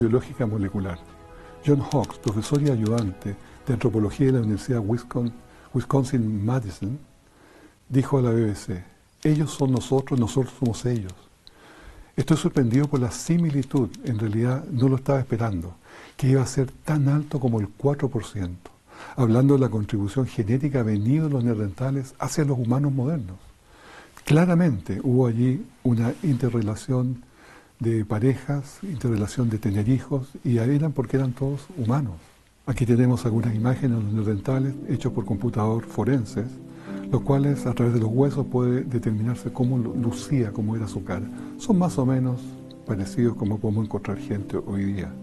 biológica molecular. John Hawkes, profesor y ayudante de antropología de la Universidad Wisconsin-Madison, dijo a la BBC: ellos son nosotros, nosotros somos ellos. Estoy sorprendido por la similitud, en realidad no lo estaba esperando, que iba a ser tan alto como el 4%, hablando de la contribución genética venida de los neandertales hacia los humanos modernos. Claramente hubo allí una interrelación de parejas, interrelación de tener hijos, y eran porque eran todos humanos. Aquí tenemos algunas imágenes de los neandertales hechos por computador forenses, los cuales a través de los huesos puede determinarse cómo lucía, cómo era su cara. Son más o menos parecidos como podemos encontrar gente hoy día.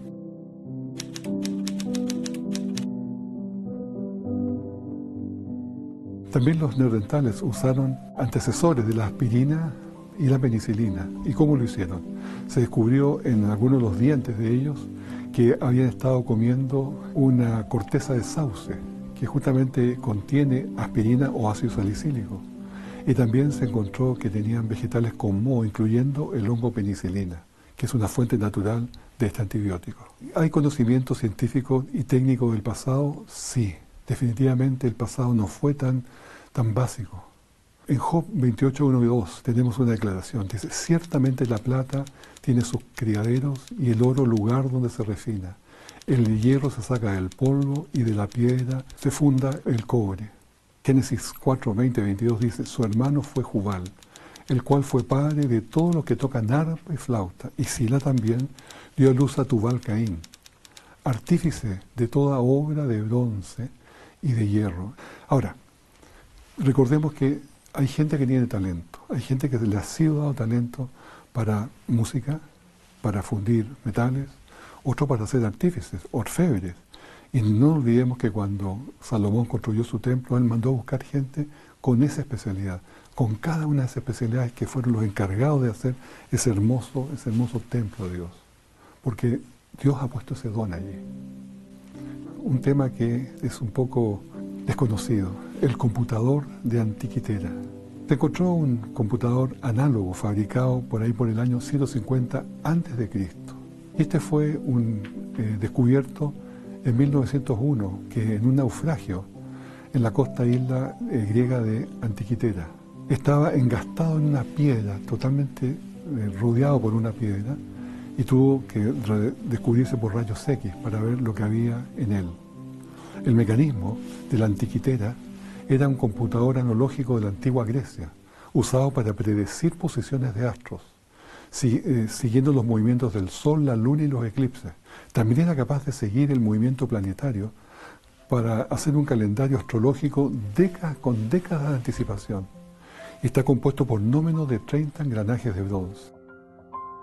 También los neandertales usaron antecesores de la aspirina y la penicilina. ¿Y cómo lo hicieron? Se descubrió en algunos de los dientes de ellos que habían estado comiendo una corteza de sauce, que justamente contiene aspirina o ácido salicílico. Y también se encontró que tenían vegetales con moho, incluyendo el hongo penicilina, que es una fuente natural de este antibiótico. ¿Hay conocimiento científico y técnico del pasado? Sí, definitivamente el pasado no fue tan básico. En Job 28, 1 y 2 tenemos una declaración. Dice: ciertamente la plata tiene sus criaderos y el oro lugar donde se refina. El hierro se saca del polvo y de la piedra se funda el cobre. Génesis 4, 20, 22 dice: su hermano fue Jubal, el cual fue padre de todos los que tocan arpa y flauta, y Sila también dio a luz a Tubal Caín, artífice de toda obra de bronce y de hierro. Ahora, recordemos que hay gente que tiene talento, hay gente que le ha sido dado talento para música, para fundir metales, otro para ser artífices, orfebres. Y no olvidemos que cuando Salomón construyó su templo, él mandó a buscar gente con esa especialidad, con cada una de esas especialidades, que fueron los encargados de hacer ese hermoso templo de Dios. Porque Dios ha puesto ese don allí. Un tema que es un poco desconocido: el computador de Antiquitera. Se encontró un computador análogo fabricado por ahí por el año 150 a.C. Este fue descubierto en 1901, que en un naufragio en la costa isla griega de Antiquitera. Estaba engastado en una piedra, totalmente rodeado por una piedra, y tuvo que descubrirse por rayos X para ver lo que había en él. El mecanismo de la Antiquitera era un computador analógico de la antigua Grecia, usado para predecir posiciones de astros, siguiendo los movimientos del Sol, la Luna y los eclipses. También era capaz de seguir el movimiento planetario para hacer un calendario astrológico con décadas de anticipación. Y está compuesto por no menos de 30 engranajes de bronce.